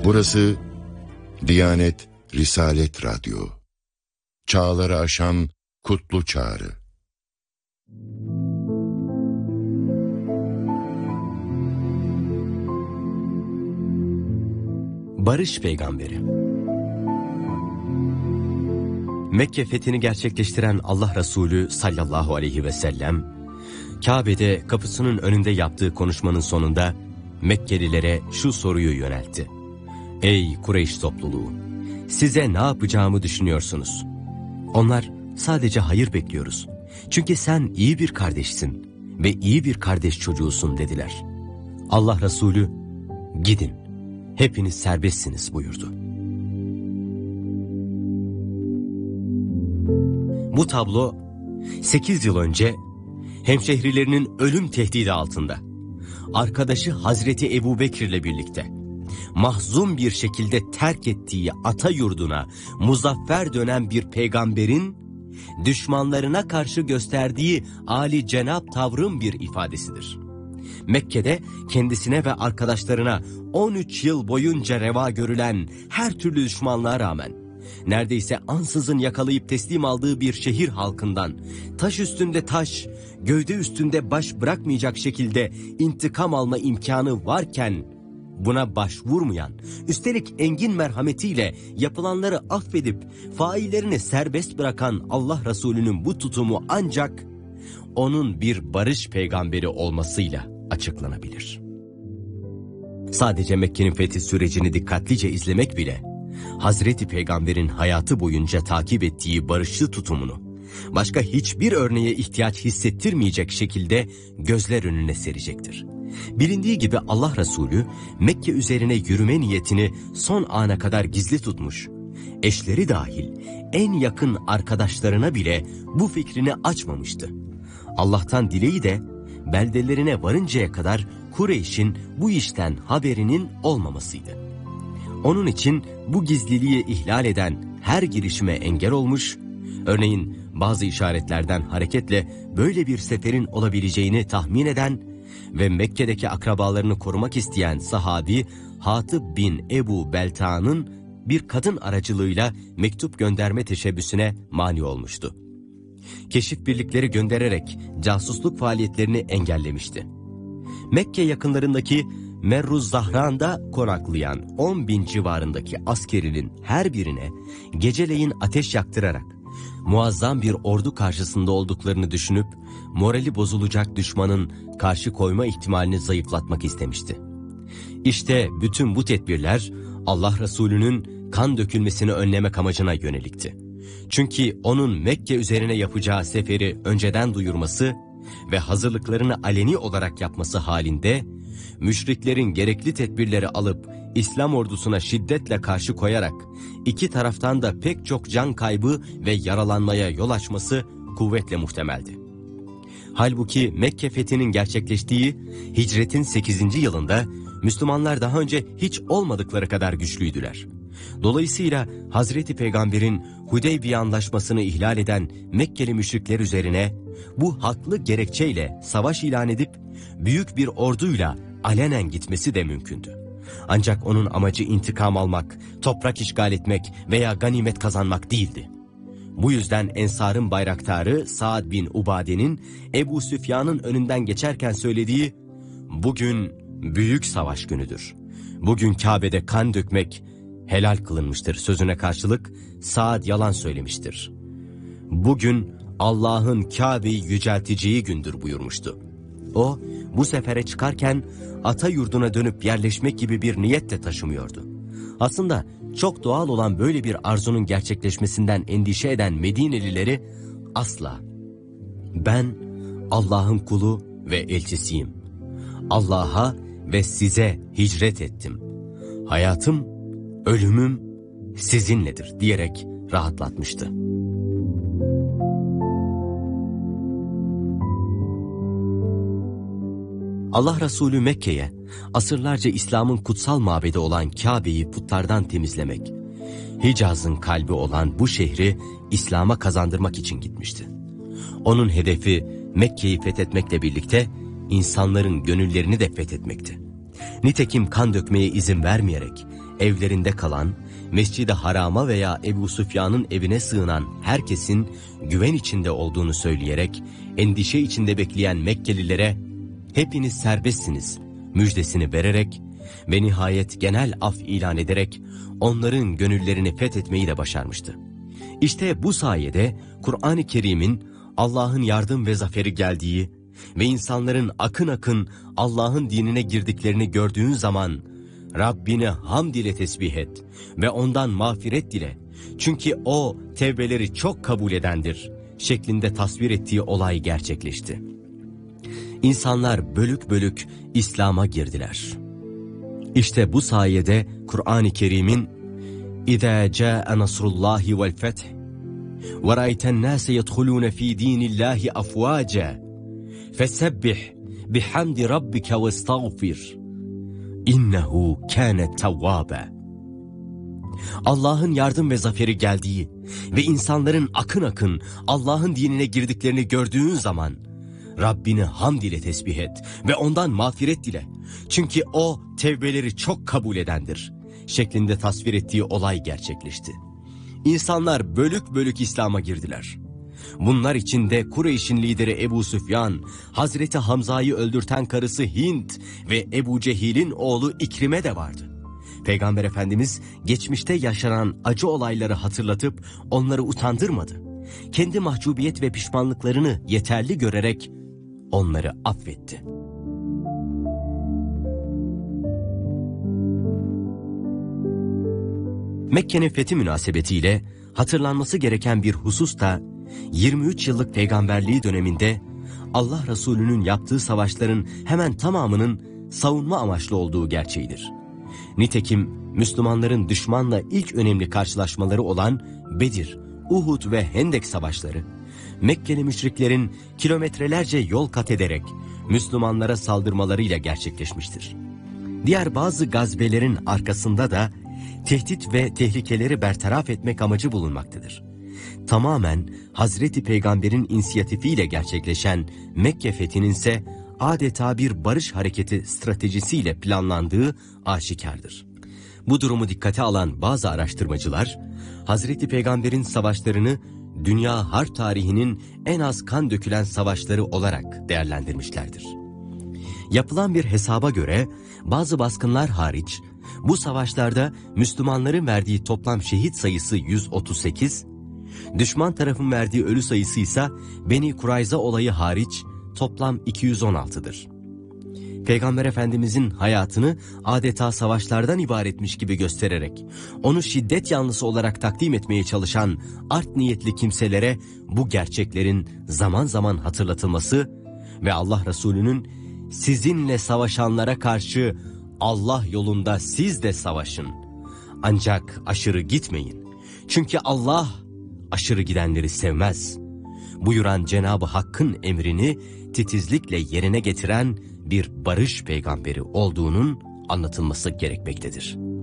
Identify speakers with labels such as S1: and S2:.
S1: Burası Diyanet Risalet Radyo. Çağları aşan kutlu çağrı.
S2: Barış Peygamberi. Mekke fethini gerçekleştiren Allah Resulü sallallahu aleyhi ve sellem, Kabe'de kapısının önünde yaptığı konuşmanın sonunda Mekkelilere şu soruyu yöneltti. Ey Kureyş topluluğu! Size ne yapacağımı düşünüyorsunuz? Onlar sadece hayır bekliyoruz. Çünkü sen iyi bir kardeşsin ve iyi bir kardeş çocuğusun dediler. Allah Resulü, gidin, hepiniz serbestsiniz buyurdu. Bu tablo 8 yıl önce hemşehrilerinin ölüm tehdidi altında, arkadaşı Hazreti Ebubekir'le birlikte mahzun bir şekilde terk ettiği ata yurduna muzaffer dönen bir peygamberin düşmanlarına karşı gösterdiği âli cenap tavrın bir ifadesidir. Mekke'de kendisine ve arkadaşlarına 13 yıl boyunca reva görülen her türlü düşmanlığa rağmen neredeyse ansızın yakalayıp teslim aldığı bir şehir halkından taş üstünde taş, gövde üstünde baş bırakmayacak şekilde intikam alma imkanı varken buna başvurmayan, üstelik engin merhametiyle yapılanları affedip faillerini serbest bırakan Allah Resulü'nün bu tutumu ancak onun bir barış peygamberi olmasıyla açıklanabilir. Sadece Mekke'nin fethi sürecini dikkatlice izlemek bile Hazreti Peygamber'in hayatı boyunca takip ettiği barışçı tutumunu başka hiçbir örneğe ihtiyaç hissettirmeyecek şekilde gözler önüne serecektir. Bilindiği gibi Allah Resulü Mekke üzerine yürüme niyetini son ana kadar gizli tutmuş, eşleri dahil en yakın arkadaşlarına bile bu fikrini açmamıştı. Allah'tan dileği de beldelerine varıncaya kadar Kureyş'in bu işten haberinin olmamasıydı. Onun için bu gizliliği ihlal eden her girişime engel olmuş, örneğin bazı işaretlerden hareketle böyle bir seferin olabileceğini tahmin eden ve Mekke'deki akrabalarını korumak isteyen sahabi Hatib bin Ebu Belta'nın bir kadın aracılığıyla mektup gönderme teşebbüsüne mani olmuştu. Keşif birlikleri göndererek casusluk faaliyetlerini engellemişti. Mekke yakınlarındaki Merruz Zahran'da konaklayan 10.000 civarındaki askerinin her birine geceleyin ateş yaktırarak muazzam bir ordu karşısında olduklarını düşünüp morali bozulacak düşmanın karşı koyma ihtimalini zayıflatmak istemişti. İşte bütün bu tedbirler Allah Resulü'nün kan dökülmesini önlemek amacına yönelikti. Çünkü onun Mekke üzerine yapacağı seferi önceden duyurması ve hazırlıklarını aleni olarak yapması halinde müşriklerin gerekli tedbirleri alıp İslam ordusuna şiddetle karşı koyarak iki taraftan da pek çok can kaybı ve yaralanmaya yol açması kuvvetle muhtemeldi. Halbuki Mekke fethinin gerçekleştiği hicretin 8. yılında Müslümanlar daha önce hiç olmadıkları kadar güçlüydüler. Dolayısıyla Hazreti Peygamber'in Hudeybiye Anlaşması'nı ihlal eden Mekkeli müşrikler üzerine bu haklı gerekçeyle savaş ilan edip büyük bir orduyla alenen gitmesi de mümkündü. Ancak onun amacı intikam almak, toprak işgal etmek veya ganimet kazanmak değildi. Bu yüzden Ensar'ın bayraktarı Sa'd bin Ubade'nin Ebu Süfyan'ın önünden geçerken söylediği "Bugün büyük savaş günüdür. Bugün Kabe'de kan dökmek helal kılınmıştır" sözüne karşılık Sa'd yalan söylemiştir. Bugün Allah'ın Kabe'yi yücelteceği gündür buyurmuştu. O bu sefere çıkarken ata yurduna dönüp yerleşmek gibi bir niyet de taşımıyordu. Aslında çok doğal olan böyle bir arzunun gerçekleşmesinden endişe eden Medinelileri asla "Ben Allah'ın kulu ve elçisiyim. Allah'a ve size hicret ettim. Hayatım, ölümüm sizinledir" diyerek rahatlatmıştı. Allah Resulü Mekke'ye asırlarca İslam'ın kutsal mabedi olan Kabe'yi putlardan temizlemek, Hicaz'ın kalbi olan bu şehri İslam'a kazandırmak için gitmişti. Onun hedefi Mekke'yi fethetmekle birlikte insanların gönüllerini de fethetmekti. Nitekim kan dökmeye izin vermeyerek evlerinde kalan, Mescid-i Haram'a veya Ebu Süfyan'ın evine sığınan herkesin güven içinde olduğunu söyleyerek endişe içinde bekleyen Mekkelilere hepiniz serbestsiniz müjdesini vererek ve nihayet genel af ilan ederek onların gönüllerini fethetmeyi de başarmıştı. İşte bu sayede Kur'an-ı Kerim'in Allah'ın yardım ve zaferi geldiği ve insanların akın akın Allah'ın dinine girdiklerini gördüğün zaman Rabbini hamd ile tesbih et ve ondan mağfiret dile. Çünkü o tevbeleri çok kabul edendir şeklinde tasvir ettiği olay gerçekleşti. İnsanlar bölük bölük İslam'a girdiler. İşte bu sayede Kur'an-ı Kerim'in İzâ câe nasrullâhi vel feth ve râyten nâse yedhulûne fî dînillâhi afvâce fesebbih bihamdi rabbike ve estağfir İnnehu kâne tevvâbe. Allah'ın yardım ve zaferi geldiği ve insanların akın akın Allah'ın dinine girdiklerini gördüğün zaman Rabbini hamd ile tesbih et ve ondan mağfiret dile. Çünkü o tevbeleri çok kabul edendir şeklinde tasvir ettiği olay gerçekleşti. İnsanlar bölük bölük İslam'a girdiler. Bunlar içinde Kureyş'in lideri Ebu Süfyan, Hazreti Hamza'yı öldürten karısı Hint ve Ebu Cehil'in oğlu İkrime de vardı. Peygamber Efendimiz geçmişte yaşanan acı olayları hatırlatıp onları utandırmadı. Kendi mahcubiyet ve pişmanlıklarını yeterli görerek onları affetti. Mekke'nin fethi münasebetiyle hatırlanması gereken bir husus da 23 yıllık peygamberliği döneminde Allah Resulü'nün yaptığı savaşların hemen tamamının savunma amaçlı olduğu gerçeğidir. Nitekim Müslümanların düşmanla ilk önemli karşılaşmaları olan Bedir, Uhud ve Hendek savaşları, Mekkeli müşriklerin kilometrelerce yol kat ederek Müslümanlara saldırmalarıyla gerçekleşmiştir. Diğer bazı gazvelerin arkasında da tehdit ve tehlikeleri bertaraf etmek amacı bulunmaktadır. Tamamen Hazreti Peygamber'in inisiyatifiyle gerçekleşen Mekke fethinin ise adeta bir barış hareketi stratejisiyle planlandığı aşikardır. Bu durumu dikkate alan bazı araştırmacılar, Hazreti Peygamber'in savaşlarını dünya harp tarihinin en az kan dökülen savaşları olarak değerlendirmişlerdir. Yapılan bir hesaba göre bazı baskınlar hariç bu savaşlarda Müslümanların verdiği toplam şehit sayısı 138, düşman tarafın verdiği ölü sayısı ise Beni Kurayza olayı hariç toplam 216'dır. Peygamber Efendimizin hayatını adeta savaşlardan ibaretmiş gibi göstererek onu şiddet yanlısı olarak takdim etmeye çalışan art niyetli kimselere bu gerçeklerin zaman zaman hatırlatılması ve Allah Resulü'nün sizinle savaşanlara karşı Allah yolunda siz de savaşın. Ancak aşırı gitmeyin. Çünkü Allah aşırı gidenleri sevmez buyuran Cenab-ı Hakk'ın emrini titizlikle yerine getiren bir barış peygamberi olduğunun anlatılması gerekmektedir.